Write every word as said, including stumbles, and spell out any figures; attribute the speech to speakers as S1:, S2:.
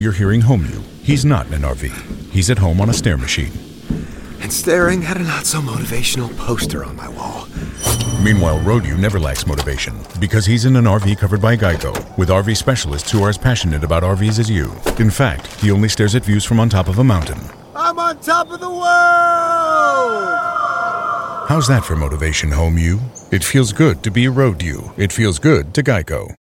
S1: You're hearing Home You. He's not in an R V. He's at home on a stair machine.
S2: And staring at a not-so-motivational poster on my wall.
S1: Meanwhile, Road You never lacks motivation because he's in an R V covered by Geico with R V specialists who are as passionate about R Vs as you. In fact, he only stares at views from on top of a mountain.
S2: I'm on top of the world!
S1: How's that for motivation, Home You? It feels good to be Road You. It feels good to Geico.